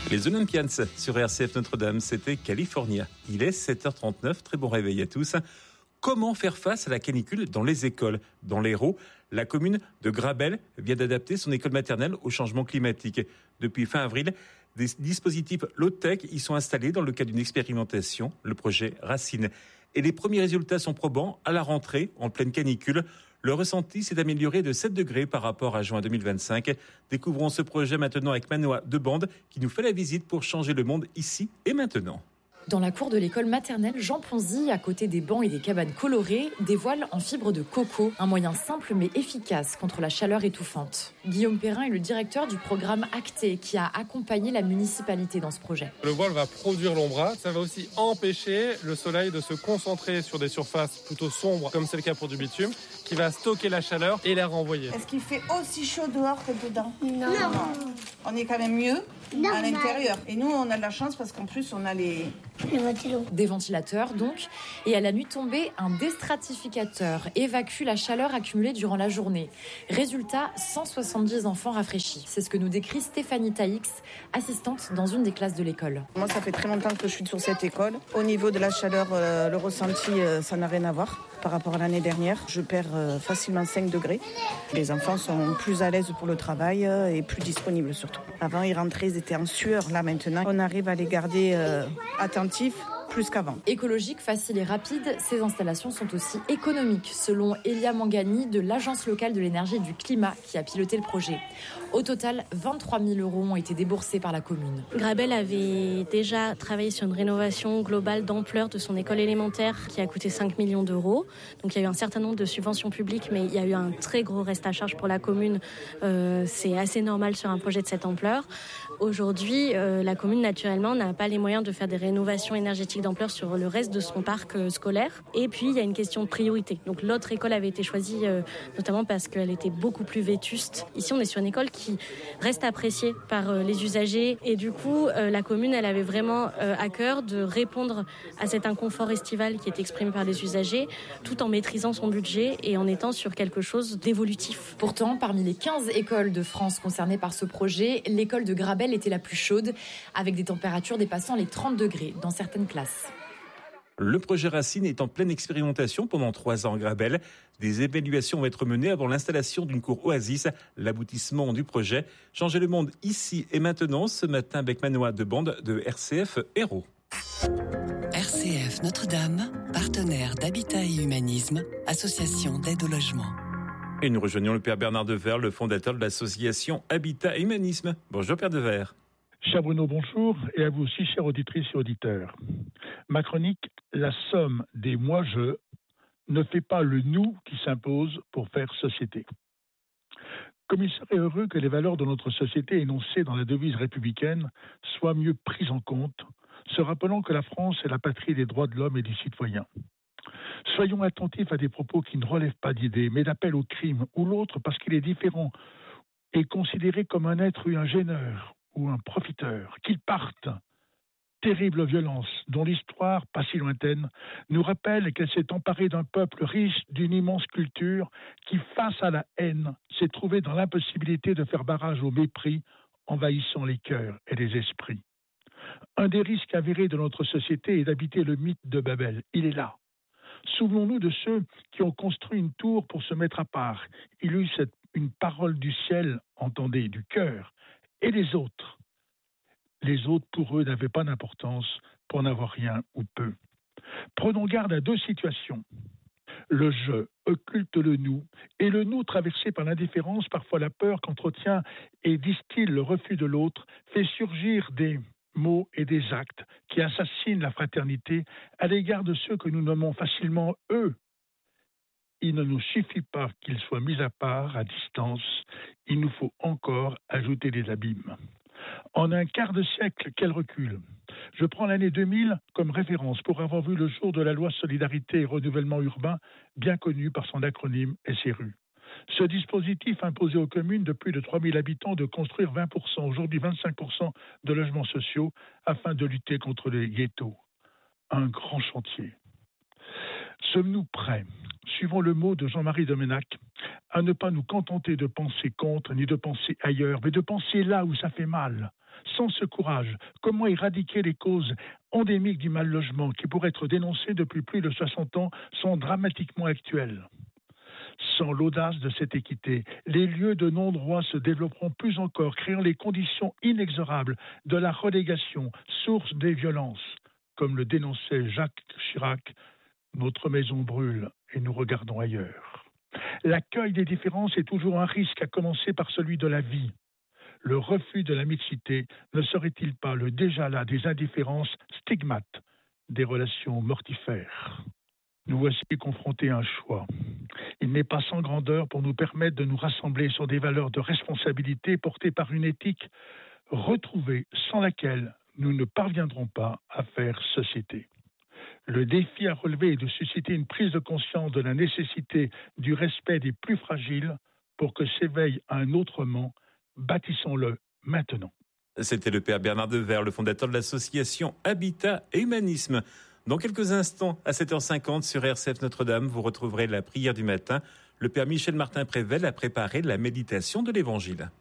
Les Olympians sur RCF Notre-Dame, c'était California. Il est 7h39, très bon réveil à tous. Comment faire face à la canicule dans les écoles ? Dans l'Hérault, la commune de Grabel vient d'adapter son école maternelle au changement climatique. Depuis fin avril, des dispositifs low-tech y sont installés dans le cadre d'une expérimentation, le projet Racine. Et les premiers résultats sont probants. À la rentrée, en pleine canicule, le ressenti s'est amélioré de 7 degrés par rapport à juin 2025. Découvrons ce projet maintenant avec Manoa Debande qui nous fait la visite pour changer le monde ici et maintenant. Dans la cour de l'école maternelle Jean Ponzy, à côté des bancs et des cabanes colorées, des voiles en fibre de coco, un moyen simple mais efficace contre la chaleur étouffante. Guillaume Perrin est le directeur du programme Acté qui a accompagné la municipalité dans ce projet. Le voile va produire l'ombrage, ça va aussi empêcher le soleil de se concentrer sur des surfaces plutôt sombres, comme c'est le cas pour du bitume, qui va stocker la chaleur et la renvoyer. Est-ce qu'il fait aussi chaud dehors que dedans ? Non. On est quand même mieux Non, à l'intérieur. Et nous, on a de la chance parce qu'en plus, on a des ventilateurs donc. Et à la nuit tombée, un déstratificateur évacue la chaleur accumulée durant la journée. Résultat, 170 enfants rafraîchis. C'est ce que nous décrit Stéphanie Taix, assistante dans une des classes de l'école. Moi, ça fait très longtemps que je suis sur cette école. Au niveau de la chaleur, le ressenti, ça n'a rien à voir par rapport à l'année dernière. Je perds facilement 5 degrés. Les enfants sont plus à l'aise pour le travail et plus disponibles surtout. Avant, ils rentraient, ils étaient en sueur. Là, maintenant, on arrive à les garder attentifs plus qu'avant. Écologique, facile et rapide, ces installations sont aussi économiques, selon Elia Mangani de l'Agence locale de l'énergie et du climat qui a piloté le projet. Au total, 23 000 € ont été déboursés par la commune. Grabel avait déjà travaillé sur une rénovation globale d'ampleur de son école élémentaire qui a coûté 5 millions d'euros. Donc il y a eu un certain nombre de subventions publiques, mais il y a eu un très gros reste à charge pour la commune. C'est assez normal sur un projet de cette ampleur. Aujourd'hui, la commune, naturellement, n'a pas les moyens de faire des rénovations énergétiques d'ampleur sur le reste de son parc scolaire. Et puis, il y a une question de priorité. Donc, l'autre école avait été choisie notamment parce qu'elle était beaucoup plus vétuste. Ici, on est sur une école qui reste appréciée par les usagers. Et du coup, la commune, elle avait vraiment à cœur de répondre à cet inconfort estival qui est exprimé par les usagers, tout en maîtrisant son budget et en étant sur quelque chose d'évolutif. Pourtant, parmi les 15 écoles de France concernées par ce projet, l'école de Grabel était la plus chaude, avec des températures dépassant les 30 degrés dans certaines classes. Le projet Racine est en pleine expérimentation pendant 3 ans à Grabel. Des évaluations vont être menées avant l'installation d'une cour Oasis, l'aboutissement du projet. Changer le monde ici et maintenant, ce matin avec Manoa Debande de RCF Hérault. RCF Notre-Dame, partenaire d'Habitat et Humanisme, association d'aide au logement. Et nous rejoignons le Père Bernard Devers, le fondateur de l'association Habitat et Humanisme. Bonjour Père Devers. Cher Bruno, bonjour, et à vous aussi, chères auditrices et auditeurs. Ma chronique, la somme des moi-je, ne fait pas le nous qui s'impose pour faire société. Comme il serait heureux que les valeurs de notre société énoncées dans la devise républicaine soient mieux prises en compte, se rappelant que la France est la patrie des droits de l'homme et des citoyens. Soyons attentifs à des propos qui ne relèvent pas d'idées, mais d'appel au crime, ou l'autre parce qu'il est différent, est considéré comme un être ou un gêneur, ou un profiteur, qu'il parte. Terrible violence dont l'histoire, pas si lointaine, nous rappelle qu'elle s'est emparée d'un peuple riche d'une immense culture qui, face à la haine, s'est trouvé dans l'impossibilité de faire barrage au mépris, envahissant les cœurs et les esprits. Un des risques avérés de notre société est d'habiter le mythe de Babel. Il est là. Souvenons-nous de ceux qui ont construit une tour pour se mettre à part. Il eut une parole du ciel, entendez, du cœur. Et les autres, pour eux, n'avaient pas d'importance pour n'avoir rien ou peu. Prenons garde à 2 situations. Le je occulte le nous, et le nous traversé par l'indifférence, parfois la peur qu'entretient et distille le refus de l'autre, fait surgir des mots et des actes qui assassinent la fraternité à l'égard de ceux que nous nommons facilement eux. Il ne nous suffit pas qu'ils soient mis à part, à distance, il nous faut encore ajouter des abîmes. En un quart de siècle, quel recul. Je prends l'année 2000 comme référence pour avoir vu le jour de la loi Solidarité et Renouvellement Urbain, bien connue par son acronyme SRU. Ce dispositif imposait aux communes de plus de 3000 habitants de construire 20%, aujourd'hui 25% de logements sociaux afin de lutter contre les ghettos. Un grand chantier. Sommes-nous prêts, suivant le mot de Jean-Marie Domenac, à ne pas nous contenter de penser contre, ni de penser ailleurs, mais de penser là où ça fait mal. Sans ce courage, comment éradiquer les causes endémiques du mal-logement qui, pour être dénoncées depuis plus de 60 ans, sont dramatiquement actuelles? Sans l'audace de cette équité, les lieux de non-droit se développeront plus encore, créant les conditions inexorables de la relégation, source des violences. Comme le dénonçait Jacques Chirac, notre maison brûle et nous regardons ailleurs. L'accueil des différences est toujours un risque, à commencer par celui de la vie. Le refus de la mixité ne serait-il pas le déjà là des indifférences stigmates, des relations mortifères? Nous voici confrontés à un choix. Il n'est pas sans grandeur pour nous permettre de nous rassembler sur des valeurs de responsabilité portées par une éthique retrouvée sans laquelle nous ne parviendrons pas à faire société. Le défi à relever est de susciter une prise de conscience de la nécessité du respect des plus fragiles pour que s'éveille un autrement. Bâtissons-le maintenant. C'était le père Bernard Devers, le fondateur de l'association Habitat et Humanisme. Dans quelques instants, à 7h50 sur RCF Notre-Dame, vous retrouverez la prière du matin. Le père Michel Martin-Prével a préparé la méditation de l'Évangile.